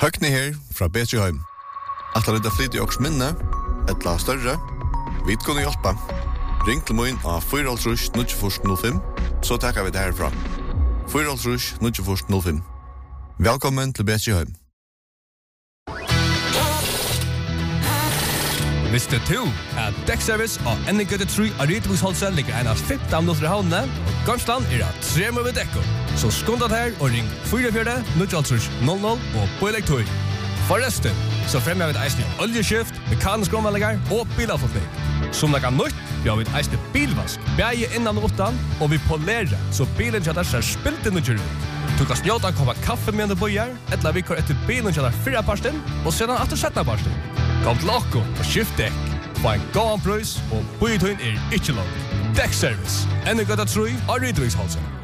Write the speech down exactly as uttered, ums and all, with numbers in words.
Høgni her fra Betjeheim. At han er flyt i åks minne, et la større, vi kunne hjelpe. Ring til min av fire null fire null fem, så takker vi det herfra. fire null fire null fem. Velkommen til Betjeheim. Visste du at dekkservice og Ennegøtte tre av Rydebosholset ligger en av femten minutter i havnene, og Garnsland er av tre med dekko. Så skundet her og ring fire fire null null null og på elektroi. Forresten, så fremmer vi et eisende oljeskift, mekanisk omvallinger og bilavfotning. Som det kan nytt, vi har vi et eisende bilvask, bæge innan og utan, og vi polerer, så bilen kjøtter ser spilt inn og kjører ut. Du kan snjåta en kopp kaffe med du bøyer, eller vi kör etter bilen kjøtter fire parsten, og sedan etter sjette parsten. Kom til okko og skift dekk. Få en gåan prøys, og bøyetøyen er ikke låg. Dekkservice. Ennegøtta tre av Rydebosholset.